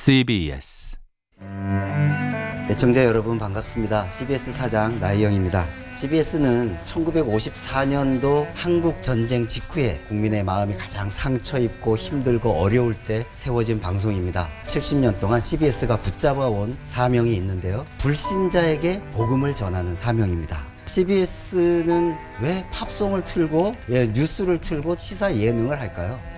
CBS 애청자 여러분 반갑습니다. CBS 사장 나희영입니다. CBS는 1954년도 한국 전쟁 직후에 국민의 마음이 가장 상처 입고 힘들고 어려울 때 세워진 방송입니다. 70년 동안 CBS가 붙잡아온 사명이 있는데요. 불신자에게 복음을 전하는 사명입니다. CBS는 왜 팝송을 틀고 뉴스를 틀고 시사 예능을 할까요?